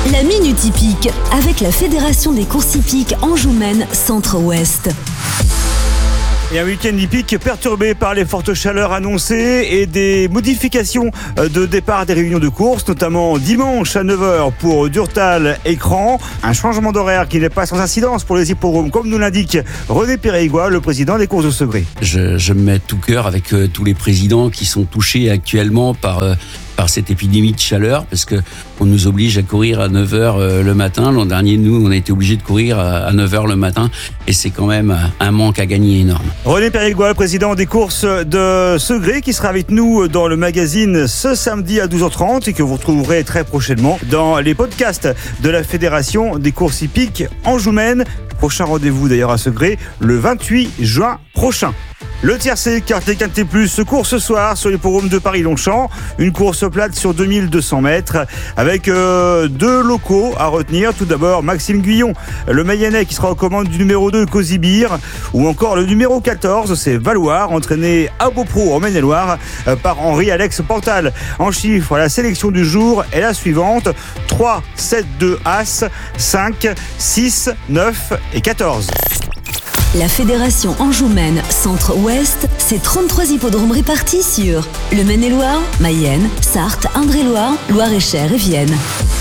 La Minute Hippique avec la Fédération des courses hippiques Anjou-Maine Centre-Ouest. Et un week-end hippique perturbé par les fortes chaleurs annoncées et des modifications de départ des réunions de course, notamment dimanche à 9h pour Durtal Écran. Un changement d'horaire qui n'est pas sans incidence pour les hippodromes, comme nous l'indique René Pérégois, le président des courses de Segré. Je me mets tout cœur avec tous les présidents qui sont touchés actuellement par cette épidémie de chaleur, parce que on nous oblige à courir à 9h le matin. L'an dernier, nous, on a été obligés de courir à 9h le matin, et c'est quand même un manque à gagner énorme. René Pérégois, le président des courses de Segré, qui sera avec nous dans le magazine ce samedi à 12h30 et que vous retrouverez très prochainement dans les podcasts de la Fédération des courses hippiques Anjou-Maine. Prochain rendez-vous d'ailleurs à Segré le 28 juin prochain. Le tiercé Quartet Quintet Plus se court ce soir sur l'hippodrome de Paris-Longchamp. Une course plate sur 2200 mètres avec deux locaux à retenir. Tout d'abord, Maxime Guyon, le Mayennais qui sera aux commandes du numéro 2, Cosibir, ou encore le numéro 14, c'est Valoir, entraîné à Beaupro en Maine-et-Loire par Henri-Alex Pantal. En chiffres, la sélection du jour est la suivante: 3, 7, 2, As, 5, 6, 9 et 14. La Fédération Anjou-Maine Centre-Ouest, c'est 33 hippodromes répartis sur le Maine-et-Loire, Mayenne, Sarthe, Indre-et-Loire, Loire-et-Cher et Vienne.